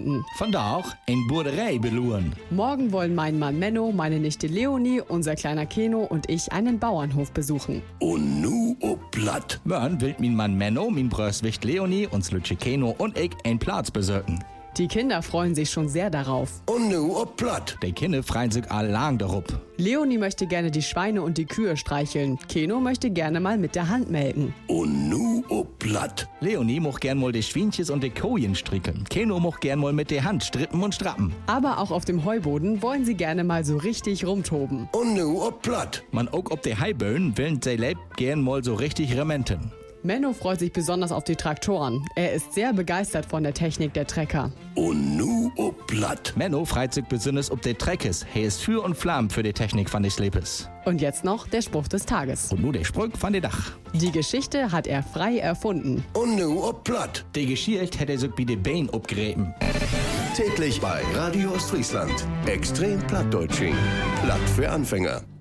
erfunden. Von da auch ein Boerderei beluren. Morgen wollen mein Mann Menno, meine Nichte Leonie, unser kleiner Keno und ich einen Bauernhof besuchen. Und nu ob platt. Morgen will mein Mann Menno, mein Bröswicht Leonie, uns Lütsche Keno und ich einen Platz besöken. Die Kinder freuen sich schon sehr darauf. Und nu ob platt. Die Kinder freuen sich allang darup. Leonie möchte gerne die Schweine und die Kühe streicheln. Keno möchte gerne mal mit der Hand melken. Und nu ob platt. Leonie mocht gern mal die Schwienches und die Kojen stricken. Keno mocht gern mal mit der Hand strippen und strappen. Aber auch auf dem Heuboden wollen sie gerne mal so richtig rumtoben. Und nu ob platt. Man auch ob die Heiböen willen sie lebt gern mal so richtig rementen. Menno freut sich besonders auf die Traktoren. Er ist sehr begeistert von der Technik der Trecker. Und nu ob platt. Menno freut sich besonders ob der Treckes. Er ist für und Flamm für die Technik von des Slepes. Und jetzt noch der Spruch des Tages. Und nur der Spruch von der Dach. Die Geschichte hat er frei erfunden. Und nu ob platt. Die Geschichte hätte er sich wie die Bein abgräben. Täglich bei Radio Ostfriesland. Extrem Plattdeutsching. Platt für Anfänger.